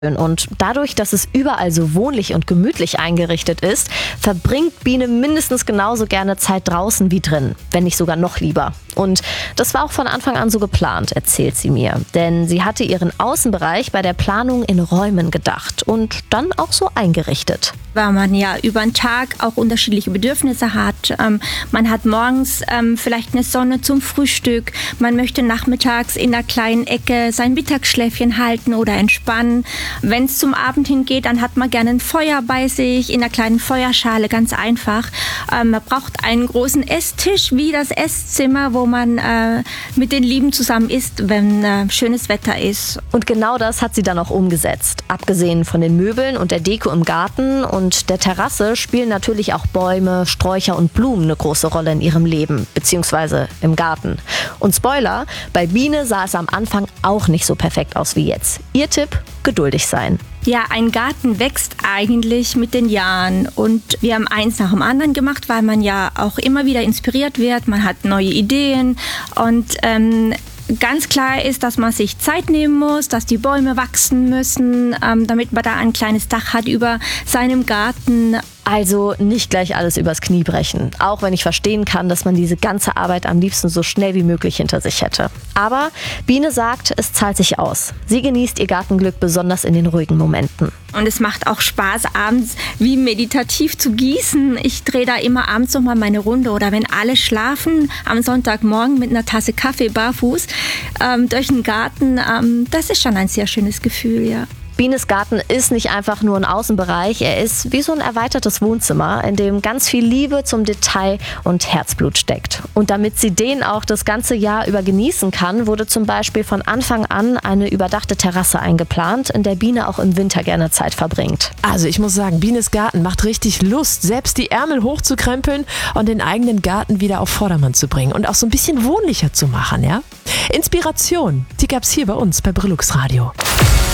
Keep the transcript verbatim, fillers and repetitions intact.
Und dadurch, dass es überall so wohnlich und gemütlich eingerichtet ist, verbringt Biene mindestens genauso gerne Zeit draußen wie drin, wenn nicht sogar noch lieber. Und das war auch von Anfang an so geplant, erzählt sie mir. Denn sie hatte ihren Außenbereich bei der Planung in Räumen gedacht und dann auch so eingerichtet. Weil man ja über den Tag auch unterschiedliche Bedürfnisse hat. Ähm, man hat morgens ähm, vielleicht eine Sonne zum Frühstück. Man möchte nachmittags in einer kleinen Ecke sein Mittagsschläfchen halten oder entspannen. Wenn es zum Abend hingeht, dann hat man gerne ein Feuer bei sich, in einer kleinen Feuerschale, ganz einfach. Ähm, man braucht einen großen Esstisch wie das Esszimmer, wo man äh, mit den Lieben zusammen isst, wenn äh, schönes Wetter ist. Und genau das hat sie dann auch umgesetzt. Abgesehen von den Möbeln und der Deko im Garten und der Terrasse spielen natürlich auch Bäume, Sträucher und Blumen eine große Rolle in ihrem Leben, beziehungsweise im Garten. Und Spoiler, bei Biene sah es am Anfang auch nicht so perfekt aus wie jetzt. Ihr Tipp: geduldig sein. Ja, ein Garten wächst eigentlich mit den Jahren und wir haben eins nach dem anderen gemacht, weil man ja auch immer wieder inspiriert wird, man hat neue Ideen und ähm, ganz klar ist, dass man sich Zeit nehmen muss, dass die Bäume wachsen müssen, ähm, damit man da ein kleines Dach hat über seinem Garten. Also nicht gleich alles übers Knie brechen, auch wenn ich verstehen kann, dass man diese ganze Arbeit am liebsten so schnell wie möglich hinter sich hätte. Aber Biene sagt, es zahlt sich aus. Sie genießt ihr Gartenglück besonders in den ruhigen Momenten. Und es macht auch Spaß, abends wie meditativ zu gießen. Ich drehe da immer abends nochmal meine Runde oder wenn alle schlafen, am Sonntagmorgen mit einer Tasse Kaffee barfuß ähm, durch den Garten. Ähm, das ist schon ein sehr schönes Gefühl, ja. Bienes Garten ist nicht einfach nur ein Außenbereich, er ist wie so ein erweitertes Wohnzimmer, in dem ganz viel Liebe zum Detail und Herzblut steckt. Und damit sie den auch das ganze Jahr über genießen kann, wurde zum Beispiel von Anfang an eine überdachte Terrasse eingeplant, in der Biene auch im Winter gerne Zeit verbringt. Also ich muss sagen, Bienes Garten macht richtig Lust, selbst die Ärmel hochzukrempeln und den eigenen Garten wieder auf Vordermann zu bringen und auch so ein bisschen wohnlicher zu machen, ja? Inspiration, die gab's hier bei uns bei Brillux Radio.